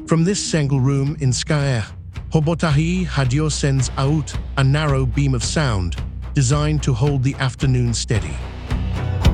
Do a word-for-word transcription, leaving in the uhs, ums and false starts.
From this single room in Skye, Hobotahi Hadio sends out a narrow beam of sound designed to hold the afternoon steady.